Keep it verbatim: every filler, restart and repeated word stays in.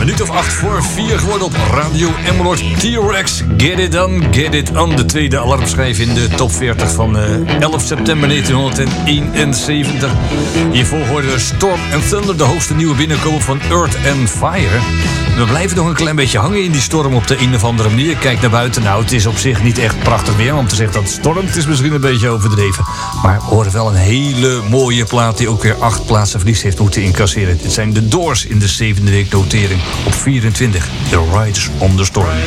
minuut of acht voor vier geworden op Radio Emerald. T-Rex, Get It On, Get It On. De tweede alarmschijf in de top veertig van uh, elf september negentienhonderdeenenzeventig. Hiervoor hoorden we Storm and Thunder, de hoogste nieuwe binnenkomen van Earth and Fire. We blijven nog een klein beetje hangen in die storm op de een of andere manier. Kijk naar buiten. Nou, het is op zich niet echt prachtig weer om te zeggen dat het stormt. Is misschien een beetje overdreven. Maar we horen wel een hele mooie plaat die ook weer acht plaatsen verlies heeft moeten incasseren. Dit zijn de Doors in de zevende week notering op vierentwintig. The Riders on the Storm.